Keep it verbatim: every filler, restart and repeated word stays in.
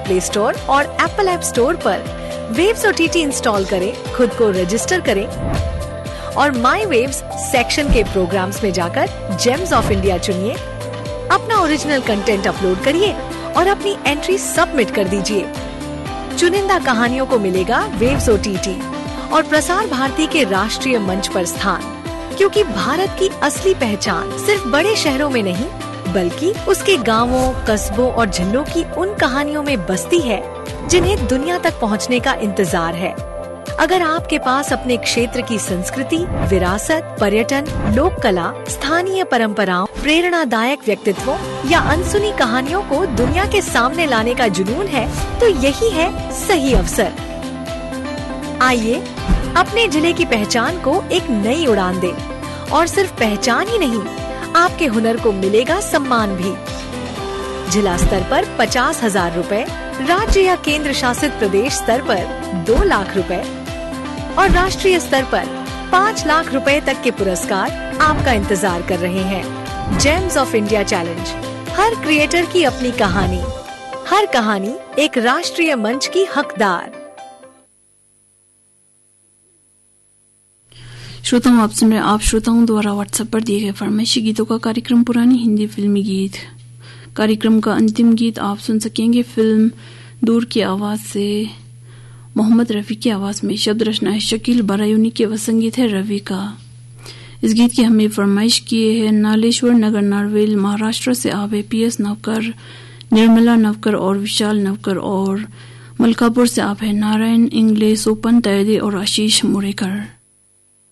Play store और Apple app store पर waves OTT install करें, खुद को रजिस्टर करें और माई वेव्स सेक्शन के प्रोग्राम्स में जाकर जेम्स ऑफ इंडिया चुनिए, अपना ओरिजिनल कंटेंट अपलोड करिए और अपनी एंट्री सबमिट कर दीजिए। चुनिंदा कहानियों को मिलेगा वेव्स ओटीटी और प्रसार भारती के राष्ट्रीय मंच पर स्थान, क्योंकि भारत की असली पहचान सिर्फ बड़े शहरों में नहीं बल्कि उसके गांवों, कस्बों और जिलों की उन कहानियों में बसती है जिन्हें दुनिया तक पहुंचने का इंतजार है। अगर आपके पास अपने क्षेत्र की संस्कृति, विरासत, पर्यटन, लोक कला, स्थानीय परंपराओं, प्रेरणादायक व्यक्तित्वों या अनसुनी कहानियों को दुनिया के सामने लाने का जुनून है, तो यही है सही अवसर। आइए अपने जिले की पहचान को एक नई उड़ान दें और सिर्फ पहचान ही नहीं, आपके हुनर को मिलेगा सम्मान भी। जिला स्तर पर पचास हजार रुपए, राज्य या केंद्र शासित प्रदेश स्तर पर दो लाख रुपए और राष्ट्रीय स्तर पर पाँच लाख रुपए तक के पुरस्कार आपका इंतजार कर रहे हैं। James of India challenge, her creator की अपनी कहानी, हर कहानी एक राष्ट्रीय मंच की हकदार। श्रोताओं, आप सुन रहे आप श्रोताओं द्वारा व्हाट्सएप पर दिए गए फरमाइशी गीतों का कार्यक्रम पुरानी हिंदी फिल्मी गीत। कार्यक्रम का अंतिम गीत आप सुन सकेंगे फिल्म दूर की आवाज से। मोहम्मद रफी की आवाज में शब्द रचना है शकील बरायूनी के व संगीत है रवि का। इस गीत की हमें फरमाइश किए हैं नालेश्वर नगर नारवेल महाराष्ट्र से आप है पी एस नवकर, निर्मला नवकर और विशाल नवकर, और मलकापुर से आप है नारायण इंगले, सोपन तैदे और आशीष मुरेकर।